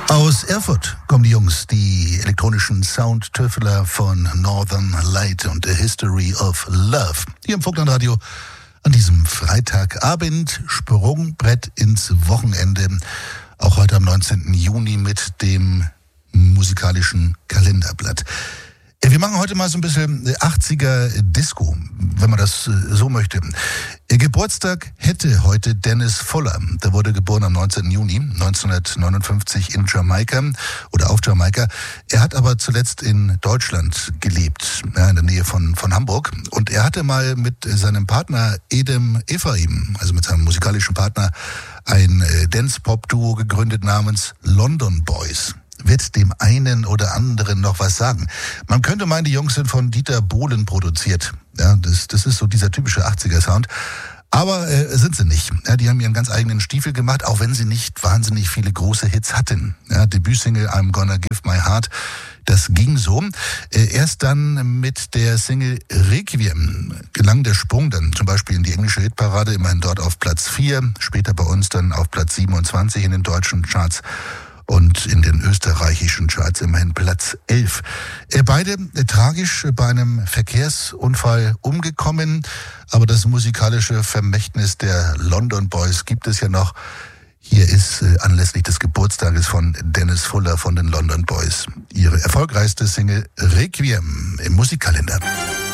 Aus Erfurt kommen die Jungs, die elektronischen Soundtüftler von Northern Light und The History of Love. Hier im Vogtland-Radio an diesem Freitagabend, Sprungbrett ins Wochenende. Auch heute am 19. Juni mit dem musikalischen Kalenderblatt. Wir machen heute mal so ein bisschen 80er Disco, wenn man das so möchte. Geburtstag hätte heute Dennis Fuller. Der wurde geboren am 19. Juni 1959 in Jamaika oder auf Jamaika. Er hat aber zuletzt in Deutschland gelebt, ja, in der Nähe von Hamburg. Und er hatte mal mit seinem Partner Edem Ephraim, also mit seinem musikalischen Partner, ein Dance-Pop-Duo gegründet namens London Boys. Wird dem einen oder anderen noch was sagen. Man könnte meinen, die Jungs sind von Dieter Bohlen produziert. Ja, das ist so dieser typische 80er-Sound. Aber sind sie nicht. Ja, die haben ihren ganz eigenen Stiefel gemacht, auch wenn sie nicht wahnsinnig viele große Hits hatten. Ja, Debütsingle I'm Gonna Give My Heart, das ging so. Erst dann mit der Single Requiem gelang der Sprung dann zum Beispiel in die englische Hitparade, immerhin dort auf Platz 4, später bei uns dann auf Platz 27 in den deutschen Charts. Und in den österreichischen Charts immerhin Platz 11. Beide tragisch bei einem Verkehrsunfall umgekommen, aber das musikalische Vermächtnis der London Boys gibt es ja noch. Hier ist anlässlich des Geburtstages von Dennis Fuller von den London Boys ihre erfolgreichste Single Requiem im Musikkalender.